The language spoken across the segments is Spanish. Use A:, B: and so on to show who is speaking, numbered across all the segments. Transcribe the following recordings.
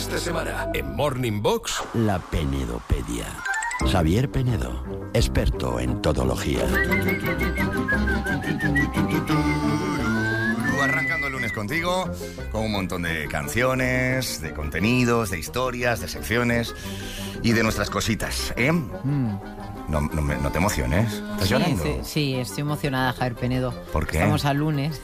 A: Esta semana, en Morning Box,
B: la penedopedia. Javier Penedo, experto en todología.
C: Arrancando el lunes contigo, con un montón de canciones, de contenidos, de historias, de secciones y de nuestras cositas, ¿eh? No te emociones. ¿Estás llorando?
D: Sí, estoy emocionada, Javier Penedo.
C: ¿Por qué?
D: Estamos al lunes.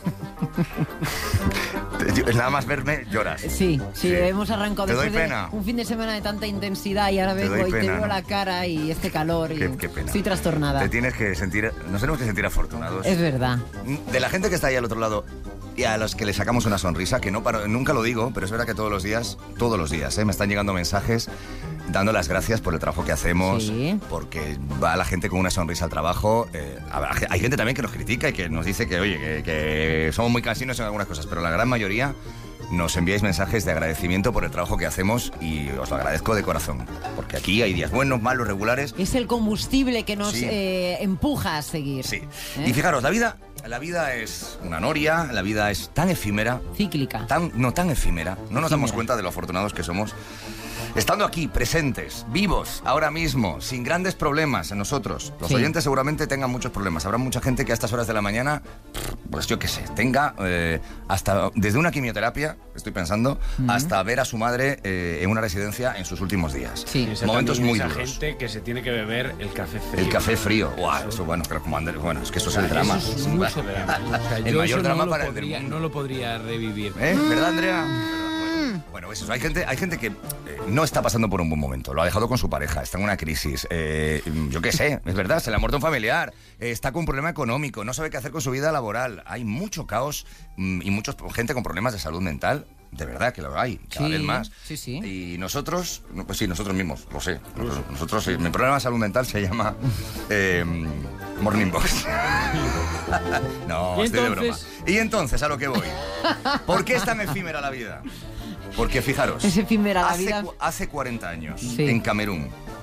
C: Nada más verme, lloras.
D: Sí, hemos arrancado
C: ¿Te doy
D: después
C: pena?
D: de un fin de semana de tanta intensidad y ahora vengo y te veo la cara y este calor y
C: Qué pena.
D: estoy trastornada.
C: Te tienes que sentir, nos tenemos que sentir afortunados.
D: Es verdad.
C: De la gente que está ahí al otro lado y a los que le sacamos una sonrisa, que no paro, nunca lo digo, pero es verdad que todos los días, me están llegando mensajes dando las gracias por el trabajo que hacemos,
D: sí,
C: porque va la gente con una sonrisa al trabajo. Hay gente también que nos critica y que nos dice que, oye, que somos muy cansinos en algunas cosas, pero la gran mayoría nos enviáis mensajes de agradecimiento por el trabajo que hacemos y os lo agradezco de corazón, porque aquí hay días buenos, malos, regulares.
D: Es el combustible que nos
C: Sí.
D: empuja a seguir.
C: Sí. Y fijaros, la vida es una noria, la vida es tan efímera.
D: Cíclica.
C: Tan efímera. No nos damos cuenta de lo afortunados que somos. Estando aquí, presentes, vivos, ahora mismo, sin grandes problemas en nosotros. Los oyentes seguramente tengan muchos problemas. Habrá mucha gente que a estas horas de la mañana, pues yo qué sé, tenga hasta desde una quimioterapia, estoy pensando, hasta ver a su madre en una residencia en sus últimos días.
D: Sí.
C: Momentos muy duros.
E: Gente que se tiene que beber el café frío.
C: El café frío. Wow, eso bueno, creo como Andrés. Bueno, es que eso es el drama.
E: Eso es mucho drama. O sea,
C: El
E: yo
C: mayor
E: eso
C: drama
E: no
C: para
E: lo
C: el del
E: podría,
C: mundo.
E: no lo podría revivir.
C: ¿Verdad, Andrea? Bueno, eso. Hay gente que no está pasando por un buen momento. Lo ha dejado con su pareja, está en una crisis. Yo qué sé, es verdad, se le ha muerto un familiar. Está con un problema económico, no sabe qué hacer con su vida laboral. Hay mucho caos y mucha gente con problemas de salud mental. De verdad que lo hay, cada vez más.
D: Sí.
C: Y nosotros, pues sí, nosotros mismos, lo sé. Nosotros sí. Mi problema de salud mental se llama Morning Box. No, estoy de broma. Y entonces, a lo que voy. ¿Por qué es tan efímera la vida? Porque fijaros,
D: Es efímera la vida.
C: hace 40 años,
D: Sí.
C: en Camerún,